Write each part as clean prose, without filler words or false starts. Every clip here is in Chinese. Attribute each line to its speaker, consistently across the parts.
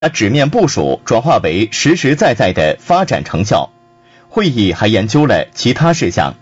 Speaker 1: 把纸面部署转化为实实在在的发展成效。会议还研究了其他事项。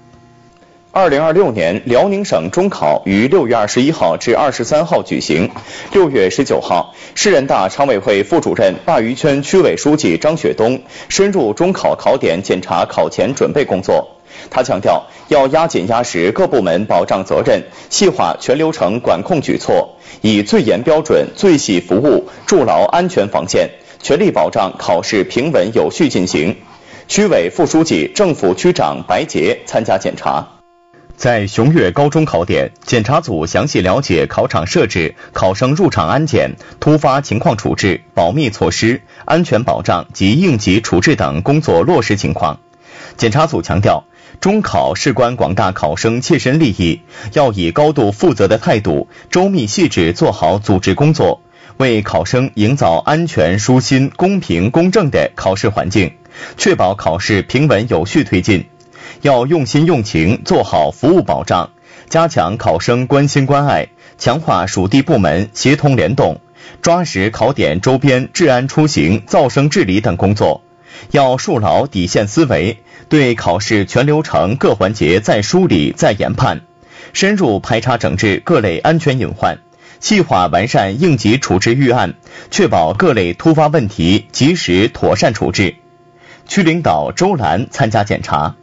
Speaker 2: 2026年辽宁省中考于6月21号至23号举行。6月19号，市人大常委会副主任、鲅鱼圈区委书记张雪冬深入中考考点检查考前准备工作。他强调，要压紧压实各部门保障责任，细化全流程管控举措，以最严标准、最细服务筑牢安全防线，全力保障考试平稳有序进行。区委副书记、政府区长白杰参加检查。
Speaker 1: 在雄岳高中考点，检查组详细了解考场设置、考生入场安检、突发情况处置、保密措施、安全保障及应急处置等工作落实情况。检查组强调，中考事关广大考生切身利益，要以高度负责的态度，周密细致做好组织工作，为考生营造安全、舒心、公平、公正的考试环境，确保考试平稳有序推进。要用心用情做好服务保障，加强考生关心关爱，强化属地部门协同联动，抓实考点周边治安出行、噪声治理等工作。要树牢底线思维，对考试全流程各环节再梳理再研判，深入排查整治各类安全隐患，细化完善应急处置预案，确保各类突发问题及时妥善处置。区领导周兰参加检查。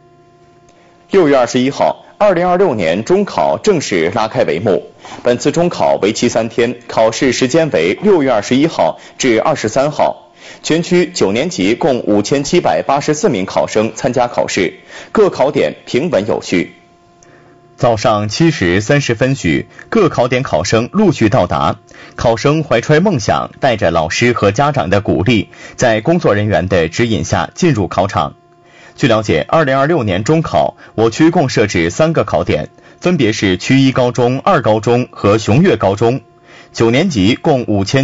Speaker 2: 6月21号，2026年中考正式拉开帷幕。本次中考为期3天，考试时间为6月21号至23号。全区9年级共5784名考生参加考试，各考点平稳有序。
Speaker 1: 早上7时30分许，各考点考生陆续到达，考生怀揣梦想，带着老师和家长的鼓励，在工作人员的指引下进入考场。据了解，2026年中考，我区共设置3个考点，分别是区1高中、2高中和雄岳高中。9年级共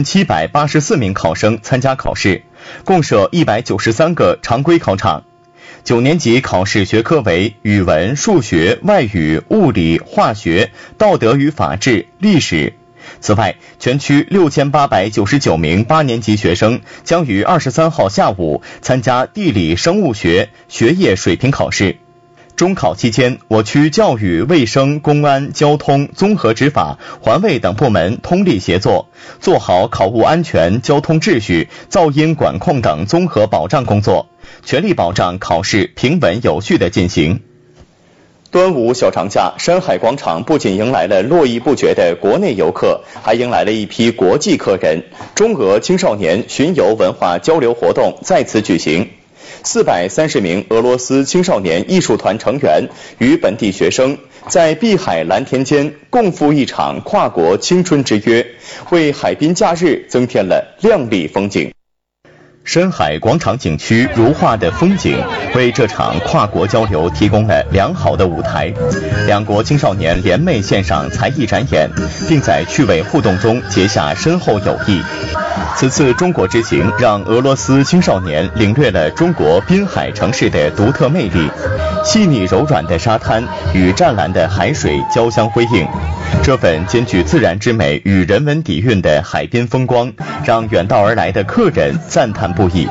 Speaker 1: 5784名考生参加考试，共设193个常规考场。9年级考试学科为语文、数学、外语、物理、化学、道德与法治、历史。此外，全区6899名8年级学生将于23号下午参加地理生物学学业水平考试。中考期间，我区教育、卫生、公安、交通、综合执法、环卫等部门通力协作，做好考务安全、交通秩序、噪音管控等综合保障工作，全力保障考试平稳有序的进行。
Speaker 2: 端午小长假，山海广场不仅迎来了络绎不绝的国内游客，还迎来了一批国际客人。中俄青少年巡游文化交流活动在此举行。430名俄罗斯青少年艺术团成员与本地学生在碧海蓝天间共赴一场跨国青春之约，为海滨假日增添了亮丽风景。
Speaker 1: 深海广场景区如画的风景为这场跨国交流提供了良好的舞台，两国青少年联袂献上才艺展演，并在趣味互动中结下深厚友谊。此次中国之行让俄罗斯青少年领略了中国滨海城市的独特魅力，细腻柔软的沙滩与湛蓝的海水交相辉映，这份兼具自然之美与人文底蕴的海滨风光让远道而来的客人赞叹不已。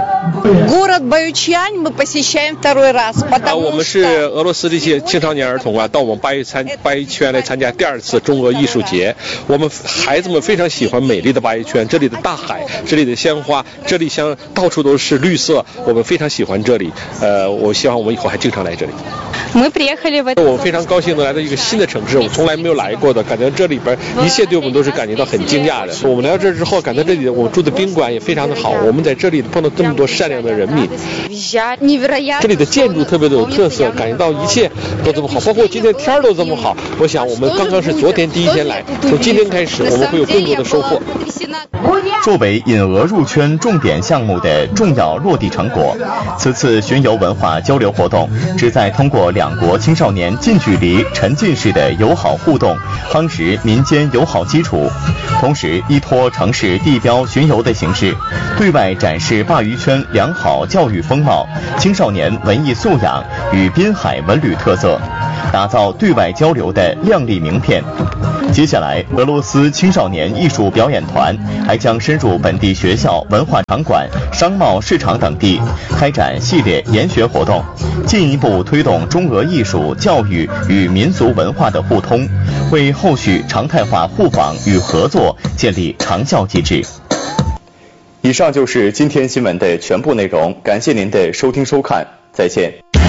Speaker 3: 我们是俄罗斯的一些青少年儿童到我们鲅鱼圈来参加第2次中俄艺术节。我们孩子们非常喜欢美丽的鲅鱼圈，这里的大海，这里的鲜花，这里像到处都是绿色，我们非常喜欢这里。我希望我们以后还经常来这里。我们非常高兴的来到一个新的城市，我从来没有来过的，感觉这里边一切对我们都是感觉到很惊讶的。我们来到这之后，感觉这里我们住的宾馆也非常的好，我们在这里碰到这么多善良的人民，这里的建筑特别的有特色，感觉到一切都这么好，包括今天天都这么好。我想我们刚刚是昨天第1天来，从今天开始我们会有更多的收获。
Speaker 1: 作为引俄入圈重点项目的重要落地成果，此次巡游文化交流活动旨在通过两国青少年近距离沉浸式的友好互动，夯实民间友好基础，同时依托城市地标巡游的形式，对外展示鲅鱼圈良好教育风貌、青少年文艺素养与滨海文旅特色，打造对外交流的亮丽名片。 接下来，俄罗斯青少年艺术表演团还将深入本地学校、文化场馆、商贸市场等地，开展系列研学活动，进一步推动中俄艺术教育与民族文化的互通，为后续常态化互访与合作建立长效机制。
Speaker 2: 以上就是今天新闻的全部内容，感谢您的收听收看，再见。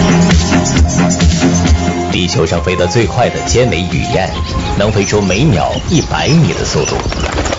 Speaker 4: 地球上飞得最快的尖尾雨燕，能飞出每秒100米的速度。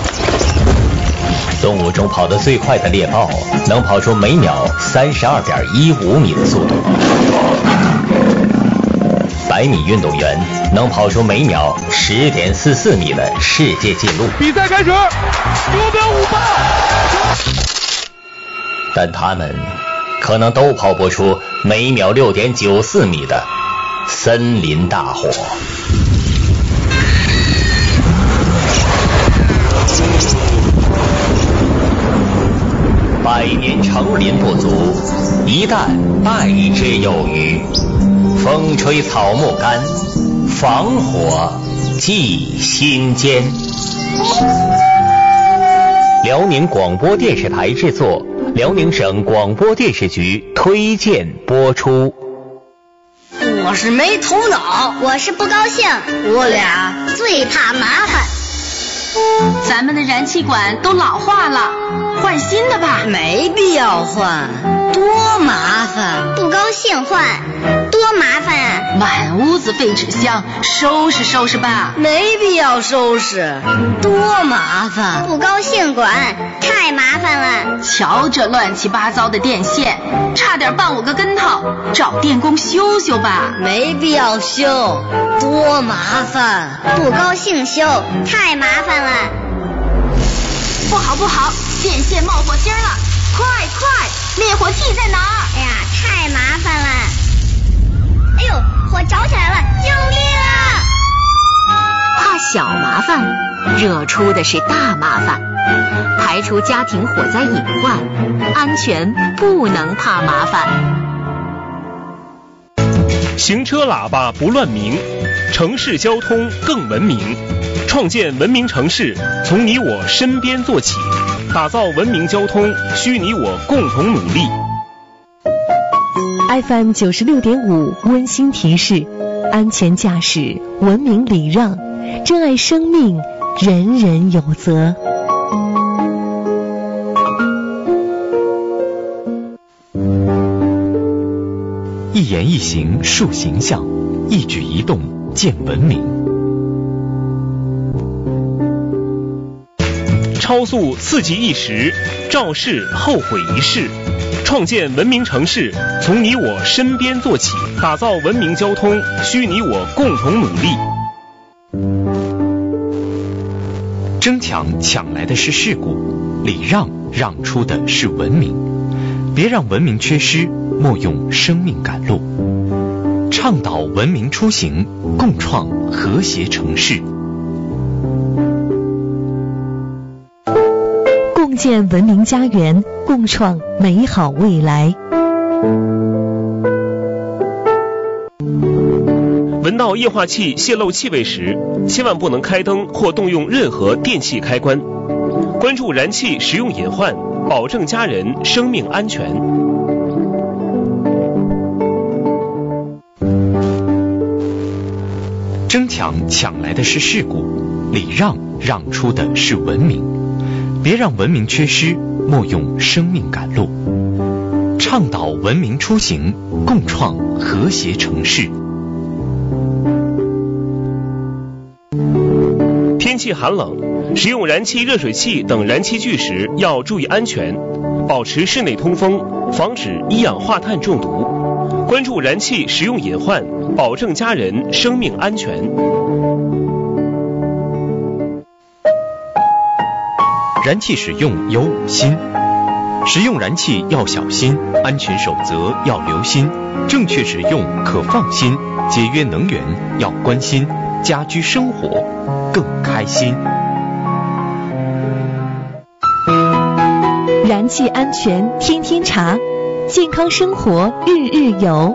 Speaker 4: 动物中跑得最快的猎豹，能跑出每秒32.15米的速度。100米运动员能跑出每秒10.44米的世界纪录。
Speaker 3: 比赛开始，9秒58。
Speaker 4: 但他们可能都跑不出每秒6.94米的森林大火。100年成林不足，一旦败之有余。风吹草木干，防火祭心间。辽宁广播电视台制作，辽宁省广播电视局推荐播出。
Speaker 5: 我是没头脑，
Speaker 6: 我是不高兴，
Speaker 5: 我俩
Speaker 6: 最怕麻烦。
Speaker 7: 咱们的燃气管都老化了，换新的吧。
Speaker 5: 没必要换，多麻烦。
Speaker 6: 不高兴换，多麻烦啊！
Speaker 7: 满屋子废纸箱，收拾收拾吧。
Speaker 5: 没必要收拾，多麻烦。
Speaker 6: 不高兴管，太麻烦了。
Speaker 7: 瞧这乱七八糟的电线，差点绊我个跟头，找电工修修吧。
Speaker 5: 没必要修，多麻烦。
Speaker 6: 不高兴修，太麻烦了。
Speaker 7: 不好不好，电线冒火星了，快快，灭火器在哪儿？
Speaker 6: 哎呀，太麻烦了。哎呦，火着起来了，救命啊！
Speaker 8: 怕小麻烦，惹出的是大麻烦。排除家庭火灾隐患，安全不能怕麻烦。
Speaker 9: 行车喇叭不乱鸣，城市交通更文明。创建文明城市，从你我身边做起。打造文明交通，需你我共同努力。
Speaker 10: FM 96.5温馨提示：安全驾驶，文明礼让，珍爱生命，人人有责。
Speaker 11: 一言一行树形象，一举一动见文明。
Speaker 9: 超速刺激一时，肇事后悔一世。创建文明城市，从你我身边做起。打造文明交通，需你我共同努力。
Speaker 11: 争抢抢来的是事故，礼让让出的是文明。别让文明缺失，莫用生命赶路。倡导文明出行，共创和谐城市。
Speaker 10: 共建文明家园，共创美好未来。
Speaker 9: 闻到液化气泄漏气味时，千万不能开灯或动用任何电器开关。关注燃气使用隐患，保证家人生命安全。
Speaker 11: 争抢抢来的是事故，礼让让出的是文明。别让文明缺失，莫用生命赶路。倡导文明出行，共创和谐城市。
Speaker 9: 天气寒冷，使用燃气热水器等燃气具时要注意安全，保持室内通风，防止一氧化碳中毒。关注燃气使用隐患，保证家人生命安全。
Speaker 11: 燃气使用有5心，使用燃气要小心，安全守则要留心，正确使用可放心，节约能源要关心，家居生活更开心。
Speaker 10: 燃气安全天天查，健康生活日日有。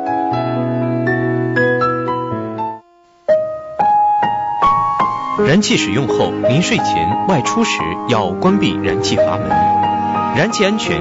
Speaker 11: 燃气使用后，临睡前、外出时要关闭燃气阀门。燃气安全